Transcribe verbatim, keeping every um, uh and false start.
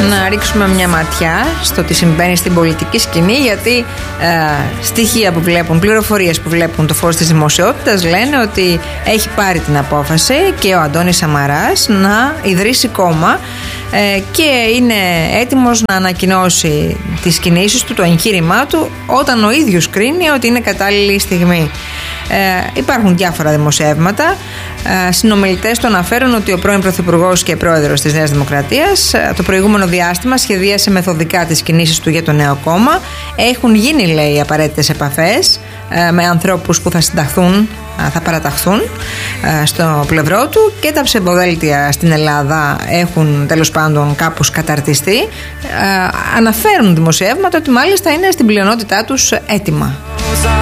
να ρίξουμε μια ματιά στο τι συμβαίνει στην πολιτική σκηνή, γιατί ε, στοιχεία που βλέπουν, πληροφορίες που βλέπουν το φως της δημοσιότητας λένε ότι έχει πάρει την απόφαση και ο Αντώνης Σαμαράς να ιδρύσει κόμμα ε, και είναι έτοιμος να ανακοινώσει τις κινήσεις του, το εγχείρημά του, όταν ο ίδιος κρίνει ότι είναι κατάλληλη στιγμή. Ε, υπάρχουν διάφορα δημοσιεύματα. Ε, συνομιλητές το αναφέρουν ότι ο πρώην Πρωθυπουργός και πρόεδρος της Νέας Δημοκρατίας ε, το προηγούμενο διάστημα σχεδίασε μεθοδικά τις κινήσεις του για το νέο κόμμα. Έχουν γίνει, λέει, απαραίτητες επαφές ε, με ανθρώπους που θα συνταχθούν, ε, θα παραταχθούν ε, στο πλευρό του, και τα ψευδοδέλτια στην Ελλάδα έχουν τέλος πάντων κάπως καταρτιστεί. Ε, αναφέρουν δημοσιεύματα ότι μάλιστα είναι στην πλειονότητά τους έτοιμα.